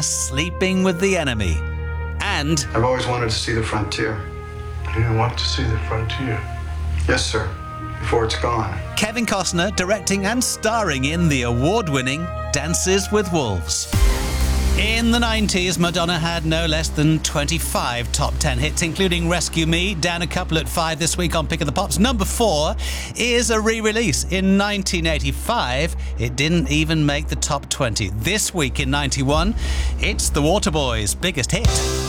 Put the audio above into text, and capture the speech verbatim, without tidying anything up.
Sleeping with the Enemy. And I've always wanted to see the frontier. You want to see the frontier? Yes, sir. Before it's gone. Kevin Costner directing and starring in the award-winning Dances with Wolves. In the nineties, Madonna had no less than twenty-five top ten hits, including Rescue Me, down a couple at five this week on Pick of the Pops. Number four is a re-release. In nineteen eighty-five, it didn't even make the top twenty. This week in ninety-one, it's The Waterboys' biggest hit.